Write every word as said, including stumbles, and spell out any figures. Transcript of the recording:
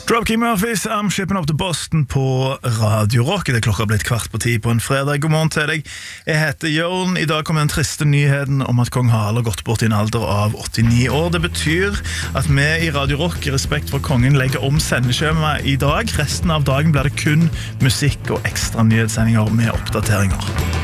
Dropkey Murphys, I'm shipping up to Boston på Radio Rock. Det er klokka blitt kvart på ti på en fredag. God morgen til deg. Jeg heter Jørn. I dag kommer den triste nyheten om at Kong Harald har gått bort i en alder av åttini år. Det betyr at vi i Radio Rock i respekt for kongen legger om sendeskjemaet i dag. Resten av dagen blir det kun musikk og ekstra nyhetssendinger med oppdateringer.